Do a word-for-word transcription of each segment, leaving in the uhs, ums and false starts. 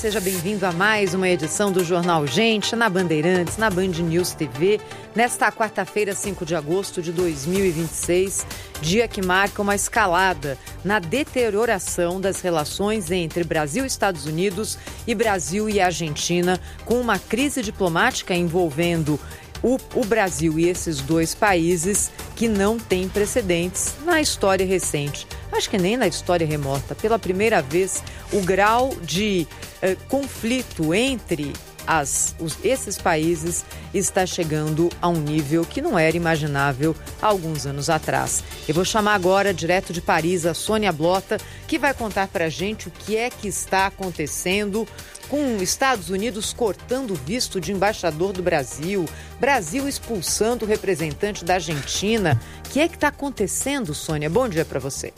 Seja bem-vindo a mais uma edição do Jornal Gente, na Bandeirantes, na Band News T V, nesta quarta-feira, cinco de agosto de dois mil e vinte e seis, dia que marca uma escalada na deterioração das relações entre Brasil e Estados Unidos e Brasil e Argentina, com uma crise diplomática envolvendo o, o Brasil e esses dois países que não tem precedentes na história recente. Acho que nem na história remota. Pela primeira vez, o grau de eh, conflito entre as, os, esses países está chegando a um nível que não era imaginável há alguns anos atrás. Eu vou chamar agora, direto de Paris, a Sônia Blota, que vai contar para a gente o que é que está acontecendo com os Estados Unidos cortando o visto de embaixador do Brasil, Brasil expulsando o representante da Argentina. O que é que está acontecendo, Sônia? Bom dia para você.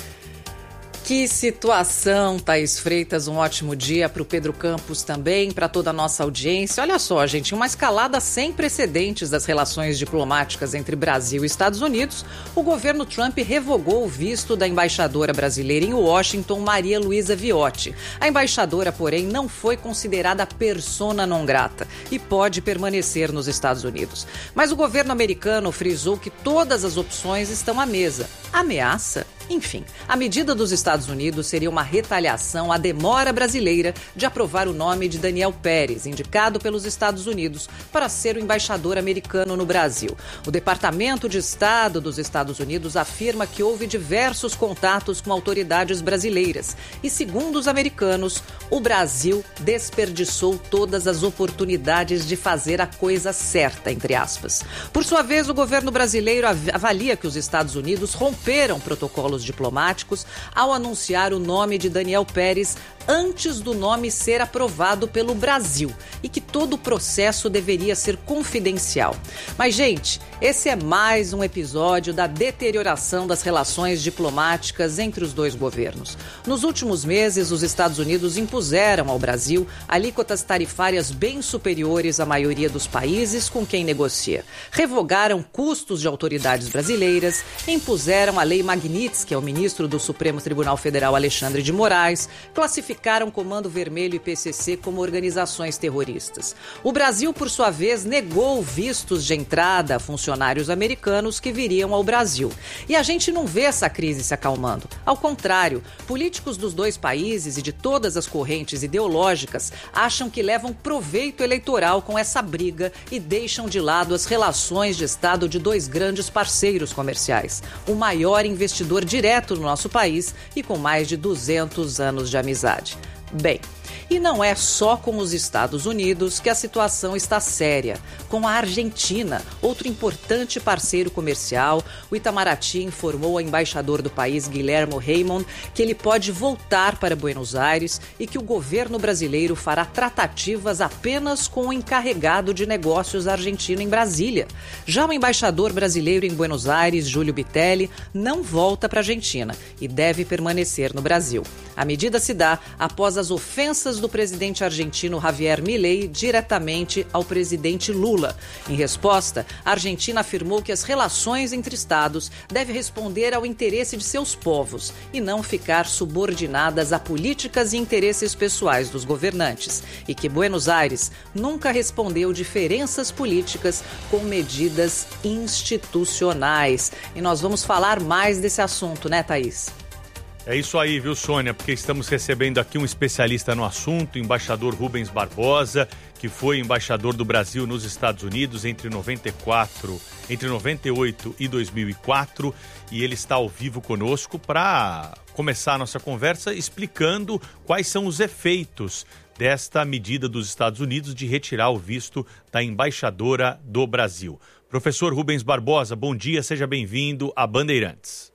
Que situação, Thaís Freitas, um ótimo dia para o Pedro Campos também, para toda a nossa audiência. Olha só, gente, uma escalada sem precedentes das relações diplomáticas entre Brasil e Estados Unidos. O governo Trump revogou o visto da embaixadora brasileira em Washington, Maria Luísa Viotti. A embaixadora, porém, não foi considerada persona non grata e pode permanecer nos Estados Unidos. Mas o governo americano frisou que todas as opções estão à mesa. Ameaça? Enfim, a medida dos Estados Unidos seria uma retaliação à demora brasileira de aprovar o nome de Daniel Pérez, indicado pelos Estados Unidos para ser o embaixador americano no Brasil. O Departamento de Estado dos Estados Unidos afirma que houve diversos contatos com autoridades brasileiras e, segundo os americanos, o Brasil desperdiçou todas as oportunidades de fazer a coisa certa, entre aspas. Por sua vez, o governo brasileiro avalia que os Estados Unidos romperam protocolos diplomáticos ao anunciar o nome de Daniel Pérez antes do nome ser aprovado pelo Brasil e que todo o processo deveria ser confidencial. Mas, gente, esse é mais um episódio da deterioração das relações diplomáticas entre os dois governos. Nos últimos meses, os Estados Unidos impuseram ao Brasil alíquotas tarifárias bem superiores à maioria dos países com quem negocia. Revogaram custos de autoridades brasileiras, impuseram a Lei Magnitsky ao ministro do Supremo Tribunal Federal, Alexandre de Moraes, classificaram Comando Vermelho e P C C como organizações terroristas. O Brasil, por sua vez, negou vistos de entrada a funcionários americanos que viriam ao Brasil. E a gente não vê essa crise se acalmando. Ao contrário, políticos dos dois países e de todas as correntes ideológicas acham que levam proveito eleitoral com essa briga e deixam de lado as relações de Estado de dois grandes parceiros comerciais. O maior investidor direto no nosso país e com mais de duzentos anos de amizade. Bem, e não é só com os Estados Unidos que a situação está séria. Com a Argentina, outro importante parceiro comercial, o Itamaraty informou ao embaixador do país, Guilherme Raymond, que ele pode voltar para Buenos Aires e que o governo brasileiro fará tratativas apenas com o encarregado de negócios argentino em Brasília. Já o embaixador brasileiro em Buenos Aires, Júlio Bitelli, não volta para a Argentina e deve permanecer no Brasil. A medida se dá após as ofensas do presidente argentino Javier Milei diretamente ao presidente Lula. Em resposta, a Argentina afirmou que as relações entre estados devem responder ao interesse de seus povos e não ficar subordinadas a políticas e interesses pessoais dos governantes, e que Buenos Aires nunca respondeu diferenças políticas com medidas institucionais. E nós vamos falar mais desse assunto, né, Thaís? É isso aí, viu, Sônia? Porque estamos recebendo aqui um especialista no assunto, o embaixador Rubens Barbosa, que foi embaixador do Brasil nos Estados Unidos entre noventa e quatro, entre noventa e oito e dois mil e quatro, e ele está ao vivo conosco para começar a nossa conversa explicando quais são os efeitos desta medida dos Estados Unidos de retirar o visto da embaixadora do Brasil. Professor Rubens Barbosa, bom dia, seja bem-vindo a Bandeirantes.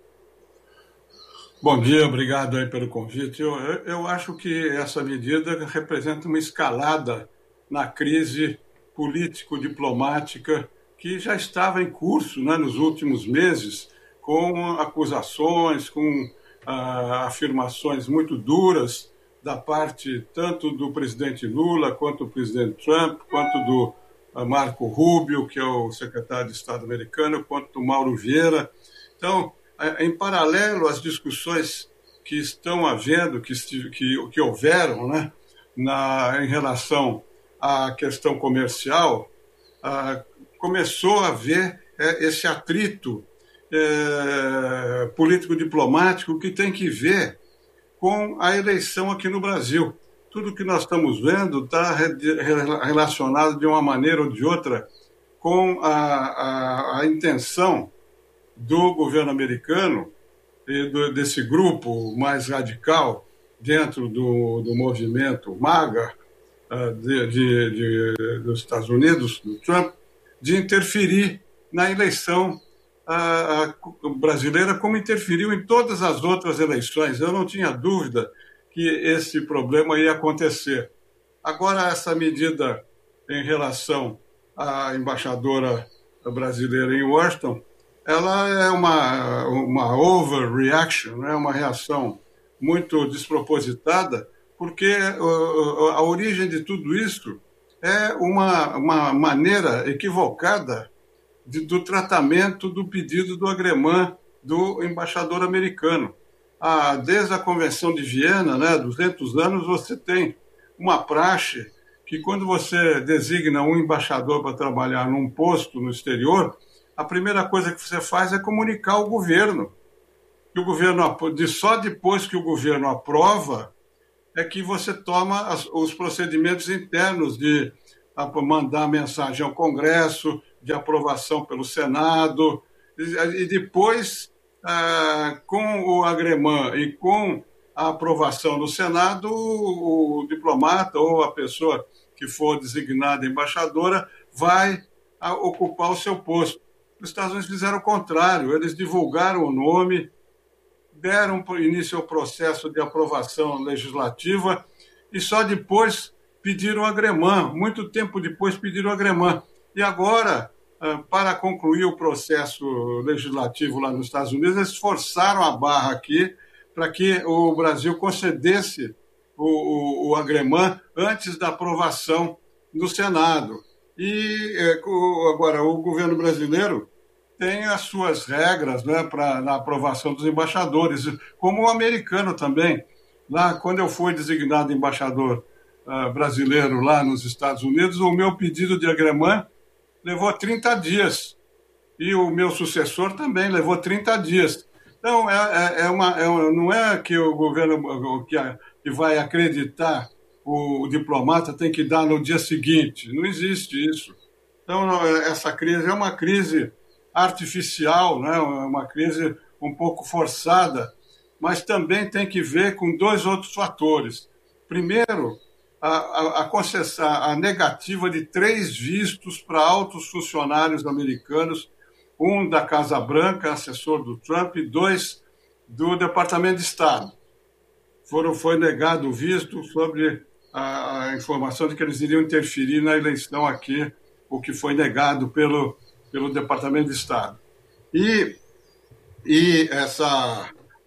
Bom dia, obrigado aí pelo convite. Eu, eu, eu acho que essa medida representa uma escalada na crise político-diplomática que já estava em curso, né, nos últimos meses, com acusações, com ah, afirmações muito duras da parte tanto do presidente Lula, quanto do presidente Trump, quanto do ah, Marco Rubio, que é o secretário de Estado americano, quanto do Mauro Vieira. Então, em paralelo às discussões que estão havendo, que, que, que houveram, né, na, em relação à questão comercial, ah, começou a haver é, esse atrito é, político-diplomático que tem que ver com a eleição aqui no Brasil. Tudo que nós estamos vendo está relacionado de uma maneira ou de outra com a, a, a intenção do governo americano e do, desse grupo mais radical dentro do, do movimento MAGA uh, de, de, de, dos Estados Unidos, do Trump, de interferir na eleição uh, brasileira, como interferiu em todas as outras eleições. Eu não tinha dúvida que esse problema ia acontecer. Agora, essa medida em relação à embaixadora brasileira em Washington, ela é uma, uma overreaction, né? Uma reação muito despropositada, porque uh, a origem de tudo isso é uma, uma maneira equivocada de, do tratamento do pedido do agremã do embaixador americano. Ah, desde a Convenção de Viena, né, duzentos anos, você tem uma praxe que, quando você designa um embaixador para trabalhar num posto no exterior, a primeira coisa que você faz é comunicar ao governo. Que o governo, só depois que o governo aprova é que você toma as, os procedimentos internos de mandar mensagem ao Congresso, de aprovação pelo Senado, e, e depois, ah, com o agremã e com a aprovação do Senado, o, o diplomata ou a pessoa que for designada embaixadora vai a, ocupar o seu posto. Os Estados Unidos fizeram o contrário, eles divulgaram o nome, deram início ao processo de aprovação legislativa e só depois pediram agremã, muito tempo depois pediram agremã. E agora, para concluir o processo legislativo lá nos Estados Unidos, eles forçaram a barra aqui para que o Brasil concedesse o, o, o agremã antes da aprovação no Senado. E agora o governo brasileiro tem as suas regras, né, para na aprovação dos embaixadores, como o americano também. Lá, quando eu fui designado embaixador uh, brasileiro lá nos Estados Unidos, o meu pedido de agremã levou trinta dias. E o meu sucessor também levou trinta dias. Então, é, é uma, é, não é que o governo que, que vai acreditar o, o diplomata tem que dar no dia seguinte. Não existe isso. Então, essa crise é uma crise artificial, né? Uma crise um pouco forçada, mas também tem que ver com dois outros fatores. Primeiro, a, a, a, concessão, a negativa de três vistos para altos funcionários americanos, um da Casa Branca, assessor do Trump, e dois do Departamento de Estado. Foram, foi negado o visto sobre a, a informação de que eles iriam interferir na eleição aqui, o que foi negado pelo pelo Departamento de Estado. E, e essa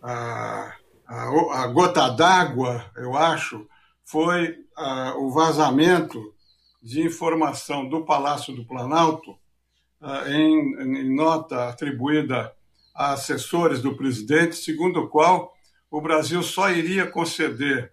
a, a, a gota d'água, eu acho, foi a, o vazamento de informação do Palácio do Planalto a, em, em nota atribuída a assessores do presidente, segundo o qual o Brasil só iria conceder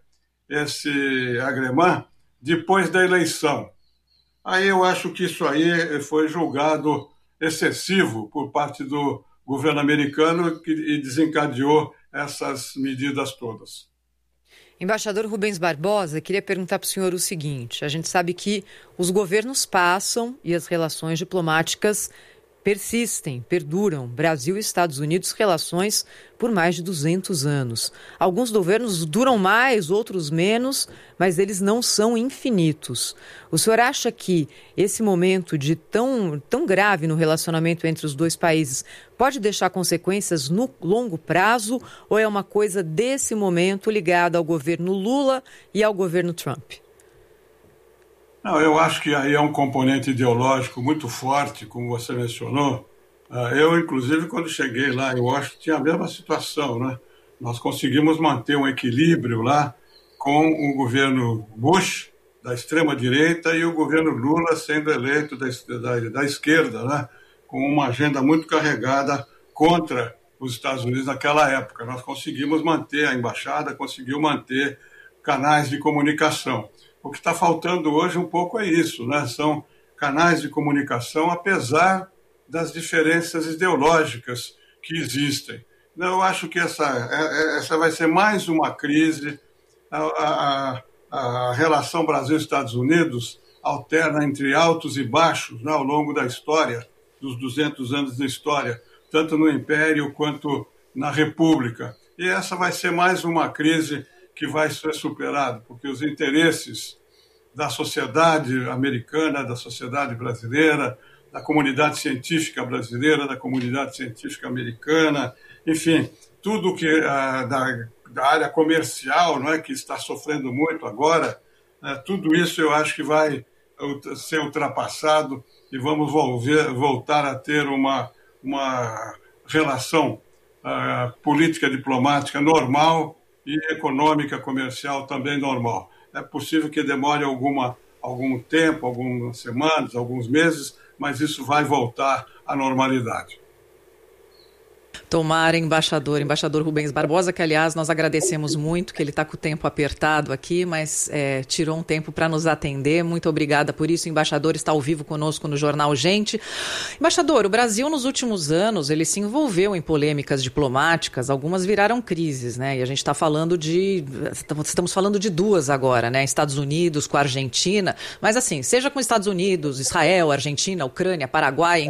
esse agremã depois da eleição. Aí eu acho que isso aí foi julgado excessivo por parte do governo americano e desencadeou essas medidas todas. Embaixador Rubens Barbosa, queria perguntar para o senhor o seguinte: a gente sabe que os governos passam e as relações diplomáticas persistem, perduram. Brasil e Estados Unidos, relações por mais de duzentos anos. Alguns governos duram mais, outros menos, mas eles não são infinitos. O senhor acha que esse momento de tão, tão grave no relacionamento entre os dois países pode deixar consequências no longo prazo, ou é uma coisa desse momento ligada ao governo Lula e ao governo Trump? Não, eu acho que aí é um componente ideológico muito forte, como você mencionou. Eu, inclusive, quando cheguei lá em Washington, tinha a mesma situação, né? Nós conseguimos manter um equilíbrio lá com o governo Bush, da extrema-direita, e o governo Lula sendo eleito da, da, da esquerda, né? Com uma agenda muito carregada contra os Estados Unidos naquela época. Nós conseguimos manter a embaixada, conseguiu manter canais de comunicação. O que está faltando hoje um pouco é isso, né? São canais de comunicação, apesar das diferenças ideológicas que existem. Eu acho que essa, essa vai ser mais uma crise. A, a, a relação Brasil-Estados Unidos alterna entre altos e baixos, né, ao longo da história, dos duzentos anos da história, tanto no Império quanto na República. E essa vai ser mais uma crise que vai ser superada, porque os interesses da sociedade americana, da sociedade brasileira, da comunidade científica brasileira, da comunidade científica americana, enfim, tudo que uh, da, da área comercial, não é, que está sofrendo muito agora, uh, tudo isso eu acho que vai uh, ser ultrapassado e vamos volver, voltar a ter uma, uma relação uh, política diplomática normal e econômica comercial também normal. É possível que demore alguma, algum tempo, algumas semanas, alguns meses, mas isso vai voltar à normalidade. Tomara, embaixador, embaixador Rubens Barbosa, que aliás nós agradecemos muito, que ele está com o tempo apertado aqui, mas é, tirou um tempo para nos atender. Muito obrigada por isso. O embaixador está ao vivo conosco no Jornal Gente. Embaixador, o Brasil nos últimos anos ele se envolveu em polêmicas diplomáticas, algumas viraram crises, né? E a gente está falando de, estamos falando de duas agora, né? Estados Unidos com a Argentina, mas assim, seja com Estados Unidos, Israel, Argentina, Ucrânia, Paraguai,